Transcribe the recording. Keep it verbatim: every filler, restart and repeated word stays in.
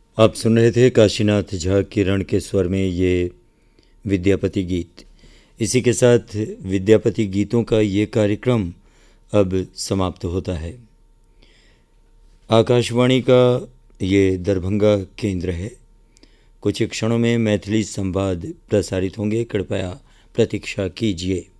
आप सुन रहे थे काशीनाथ झा किरण के स्वर में ये विद्यापति गीत। इसी के साथ विद्यापति गीतों का ये कार्यक्रम अब समाप्त होता है। आकाशवाणी का ये दरभंगा केंद्र है। कुछ क्षणों में मैथिली संवाद प्रसारित होंगे, कृपया प्रतीक्षा कीजिए।